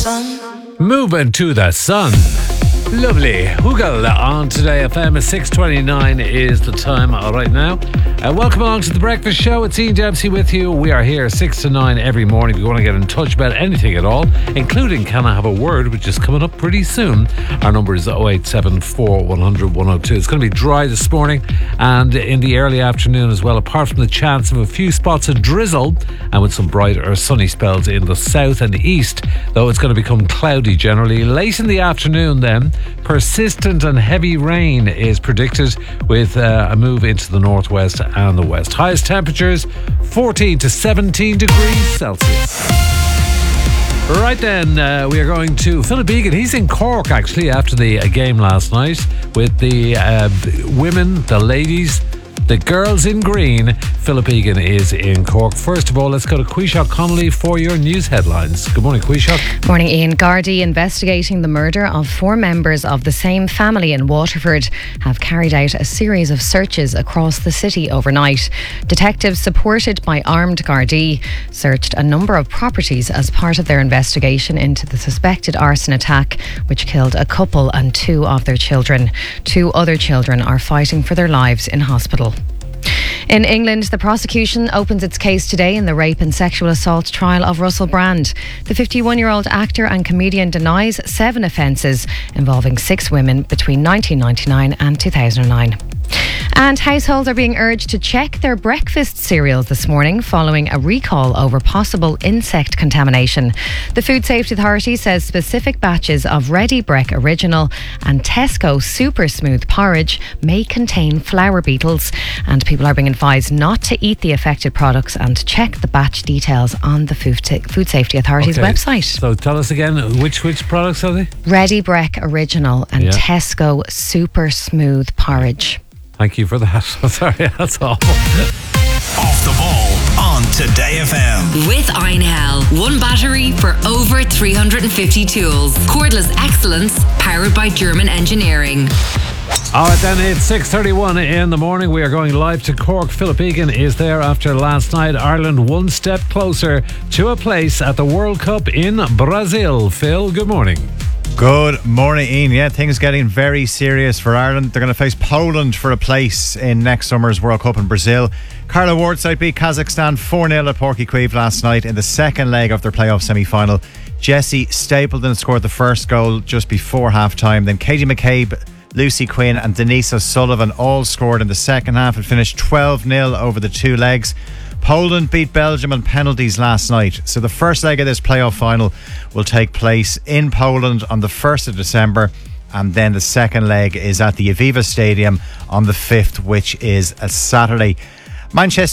Moving to the sun. Lovely. Hoogle on Today FM. 6:29 is the time right now. Welcome along to The Breakfast Show. It's Ian Dempsey with you. We are here 6 to 9 every morning. If you want to get in touch about anything at all, including Can I Have a Word, which is coming up pretty soon. Our number is 0874 100 102. It's going to be dry this morning and in the early afternoon as well, apart from the chance of a few spots of drizzle and with some bright or sunny spells in the south and east, though it's going to become cloudy generally. Late in the afternoon then, persistent and heavy rain is predicted with a move into the northwest and the west. Highest temperatures 14 to 17 degrees Celsius. Right then, we are going to Philip Egan. He's in Cork actually after the game last night with the women, the ladies, the girls in green. Philip Egan is in Cork. First of all, let's go to Quishok Connolly for your news headlines. Good morning, Quishok. Morning, Ian. Gardaí investigating the murder of 4 members of the same family in Waterford have carried out a series of searches across the city overnight. Detectives supported by armed Gardaí searched a number of properties as part of their investigation into the suspected arson attack which killed a couple and 2 of their children. 2 other children are fighting for their lives in hospital. In England, the prosecution opens its case today in the rape and sexual assault trial of Russell Brand. The 51-year-old actor and comedian denies 7 offences involving 6 women between 1999 and 2009. And households are being urged to check their breakfast cereals this morning following a recall over possible insect contamination. The Food Safety Authority says specific batches of Ready Brek Original and Tesco Super Smooth porridge may contain flour beetles, and people are being advised not to eat the affected products and to check the batch details on the Food Safety Authority's website. So tell us again, which products are they? Ready Brek Original and Tesco Super Smooth porridge. Thank you for that. Sorry, that's awful. Off the ball on Today FM. With Einhell. One battery for over 350 tools. Cordless excellence powered by German engineering. All right then, it's 6:31 in the morning. We are going live to Cork. Philip Egan is there after last night. Ireland one step closer to a place at the World Cup in Brazil. Phil, good morning. Good morning, Ian. Yeah, things getting very serious for Ireland. They're going to face Poland for a place in next summer's World Cup in Brazil. Carla Wardside beat Kazakhstan 4-0 at Porky Queeve last night in the second leg of their playoff semi-final. Jessie Stapleton scored the first goal just before half-time. Then Katie McCabe, Lucy Quinn and Denise O'Sullivan all scored in the second half. It finished 12-0 over the 2 legs. Poland beat Belgium on penalties last night. So the first leg of this playoff final will take place in Poland on the 1st of December. And then the second leg is at the Aviva Stadium on the 5th, which is a Saturday. Manchester